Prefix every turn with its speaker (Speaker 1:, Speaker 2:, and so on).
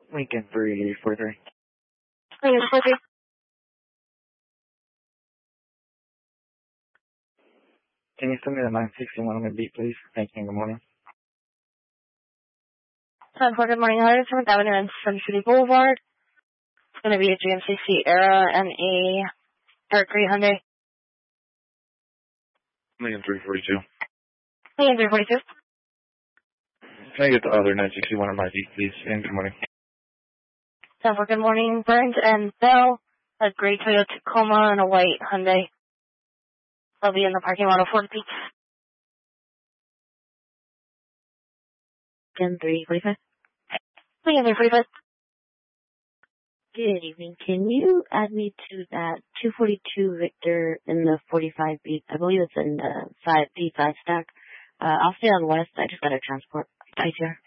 Speaker 1: Lincoln 343.
Speaker 2: Lincoln 43.
Speaker 1: Can you send me the 961 on the beat, please? Thank you. Good morning.
Speaker 2: 10-4, good morning. 107th Avenue and Sun City Boulevard. It's going to be a GMC Sierra and a Mercury Hyundai.
Speaker 1: Lincoln 342.
Speaker 2: Lincoln 342.
Speaker 1: Can I get the other 961 on my beat, please? And good morning.
Speaker 2: 10-4, good morning. Burns and Bell, a gray Toyota Tacoma and a white Hyundai. They'll be in the parking lot of Fort Beach.
Speaker 3: Lincoln 345.
Speaker 2: Lincoln 345.
Speaker 3: Good evening. Can you add me to that 242 Victor in the 45 beat? I believe it's in the B5 stack. I'll stay on west. I just got to transport ITR.